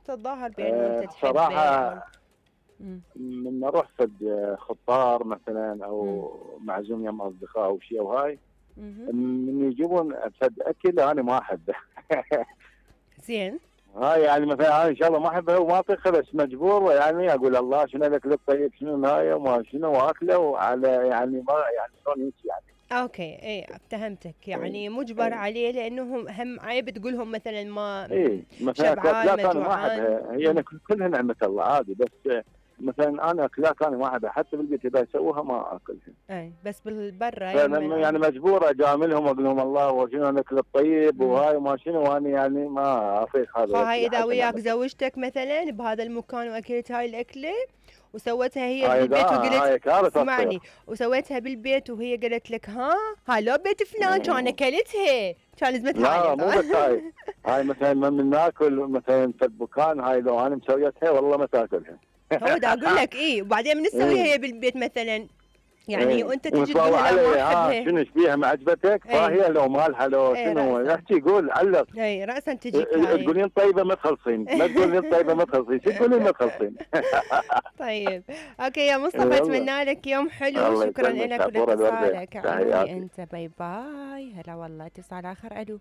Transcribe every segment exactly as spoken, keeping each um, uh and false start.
تتظاهر بأنه أنت تحبه؟ صراحة مم. من اروح فد خطار مثلا او مم. معزوم يم اصدقاء او شيء وهاي مهم. من يجيبون فد اكل انا ما احبه. زين. هاي يعني مثلا انا ان شاء الله ما احبه وما اطيقه بس مجبور يعني اقول الله شنو الاكل الطيب شنو هاي وما شنو واكله وعلى يعني ما يعني شلون هيك يعني. اوكي، ايه فهمتك، اي يعني مجبر اي عليه لانه هم هم عيب تقولهم مثلا ما م- اي مثلا اكو شبعان اكلات ما انا ما جوعان. احبها هي مم. أنا كلها نعمه الله عادي بس مثلا انا اكلات انا ما احبها حتى بالبيت اذا يسووها ما اكلها. اي بس بالبرة يوم من فلما يعني الأيام. مجبور اجاملهم واقول لهم الله وشنو الاكل الطيب مم. وهاي وما شنو وانا يعني ما اطيق هذا خا الاكل هاي اذا حتى وياك نعمه الله. زوجتك مثلا بهذا المكان واكلت هاي الاكله وسوتها هي هاي بالبيت دا وقلت، هاي كارثه تصير. اسمعني، وسويتها بالبيت وهي قالت لك ها هاي لو بيت فلان كان مم. اكلتها كان لزمتها عليه لا مو طبعا. بس هاي هاي مثلا من ناكل مثلا في البكان هاي لو انا مسويتها والله ما تاكلها. هو دا اقول لك ايه، وبعدين من تسويها ايه هي بالبيت مثلا، يعني ايه وانت تجي تقول وتطلع لها لا ما علي ها احبها. شنو ايش بيها ما عجبتك اي فهي لو مالها لو اي شنو رأسا، احكي قول علق. اي رأسا تجيك هاي. تقولين طيبه ما تخلصين ما تقولين طيبه ما تخلصين شو تقولين ما تخلصين. طيب، اوكي يا مصطفى، يلا اتمنى لك يوم حلو، الله شكرا يسلمك لك عبور الوردة ولاتصالك، عيوني تحياتي. انت، باي باي. هلا والله، اتصال اخر. الو.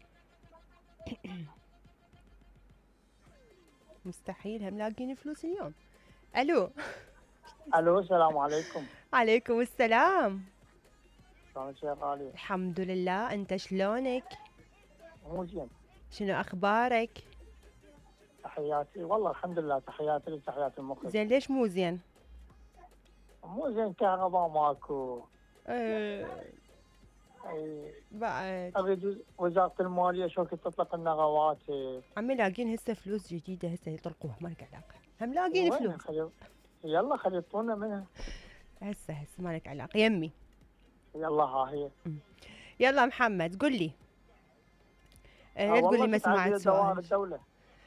مستحيل هم لاقين فلوس اليوم. الو. الو السلام عليكم. عليكم السلام. شلونك يا غالي؟ الحمد لله، انت شلونك؟ مو زين. شنو اخبارك؟ تحياتي والله الحمد لله، تحياتي لك تحياتي المخرج. زين، ليش مو زين؟ مو زين كهرباء ماكو. أه اي بعد اريد وزاره الماليه شو كنت تطلق لنا رواتب. عمي لاقين هسه فلوس جديده هسه يطلقوها، ما لك علاقه، هم لاقين وين فلوس خلي يلا خلي يعطونا منها. هسه هسه ما لك علاقه يمي. يلا ها هي. يلا محمد قل لي. أه آه لا تقول لي والله ما كنت عايز سمعت دوام سؤال. الدوله.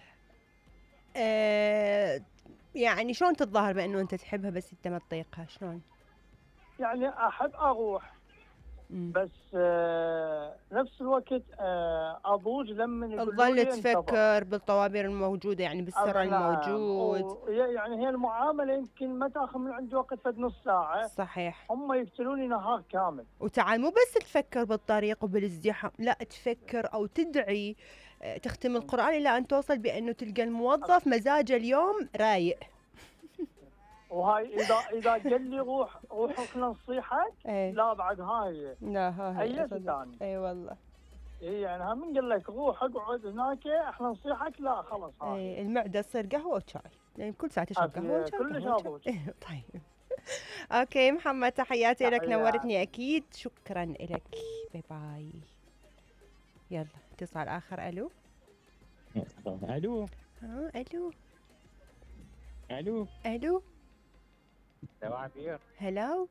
أه يعني شلون تتظاهر بانه انت تحبها بس انت ما تطيقها؟ شلون؟ يعني احب اروح مم. بس آه نفس الوقت آه اضوج لما يقولوا تظل لي انتظر. تفكر بالطوابير الموجوده، يعني بالسر أه نعم، الموجود. يعني هي المعامله يمكن ما تاخذ من عندي وقت فد نص ساعه، صحيح. هم يقتلوني نهار كامل. وتعال مو بس تفكر بالطريق وبالازدحام، لا تفكر او تدعي، آه، تختم القرآن الى ان توصل بانه تلقى الموظف مزاجه اليوم رايق. وهاي اذا اذا قال لي روح روح اكل نصيحك، ايه لا بعد هاي لا ها هي ايش صدق، ثاني. اي والله. اي يعني ها من قال لك روح اقعد هناك احلى نصيحك، لا خلاص هاي اي المعده تصير قهوه وشاي، يعني كل ساعه تشرب قهوه وشاي كلش قهوه اضوج. وشاي. طيب. اوكي محمد، تحياتي لك، تحياتي. نورتني اكيد، شكرا لك، باي باي. يلا اتصال اخر. الو. الو ها الو. الو الو. صباح الخير. هلاو.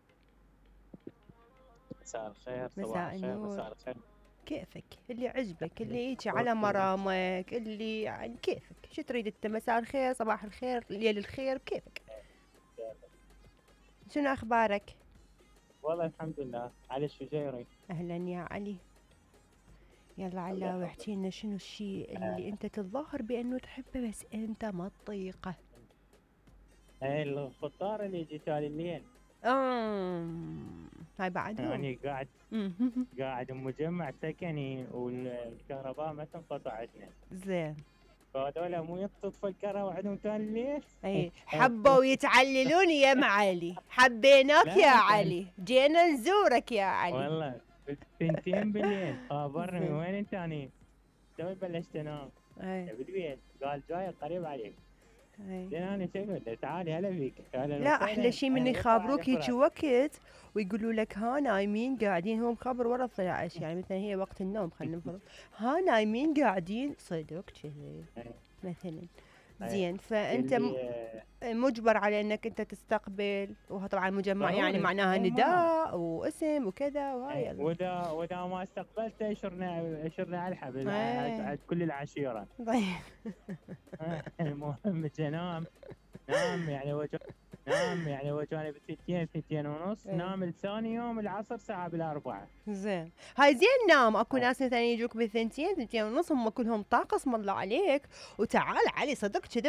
مساء الخير. مساء صباح الخير. النور. مساء الخير. كيفك؟ اللي عجبك، اللي يجي على مرامك، اللي يعني كيفك، شو تريد انت؟ مساء الخير، صباح الخير، ليل الخير، كيفك؟ شنو اخبارك؟ والله الحمد لله. علي الشجيري. اهلا يا علي. يلا علاوي، احكي لنا شنو الشيء اللي انت تتظاهر بانه تحبه بس انت ما تطيقه؟ هاي الخطار اللي يجي تالي الليل. امم هاي بعد هو. يعني قاعد قاعد بمجمع سكني والكهرباء ما تنقطع عندنا. زين. فهذول مو يطفوا الكهرباء عندهم تالي الليل. اي حبوا يتعللون يا معالي، حبيناك يا علي، جينا نزورك يا علي. والله بالثنتين بالليل خابرني وين انت؟ اني توي بلشت انام بالبيت، قال جاي قريب عليك. زين انا شو اقول له؟ تعالي هلا فيك. لا احلى شيء من يخابروك هيك وقت ويقولوا لك ها نايمين قاعدين، هو مخبر ورا اثني عشر، يعني مثلا هي وقت النوم خلينا نفرض، ها نايمين قاعدين صدق كذي مثلا. زين، فانت مجبر على انك انت تستقبل، وطبعا مجمع يعني معناها نداء واسم وكذا وهاي. ودا ودا ما استقبلته يشرنا يشرنا على الحبل عند كل العشيره. طيب. المهم نام نام يعني وجه نام يعني وجاني بثنتين ثنتين ونص. نام لثاني يوم العصر ساعه بالاربعه. زين، هاي زين نام. اكو ناس مثلا يجوك بالثنتين ثنتين ونص، هم كلهم طاقه اسم الله عليك. وتعال علي صدق كذا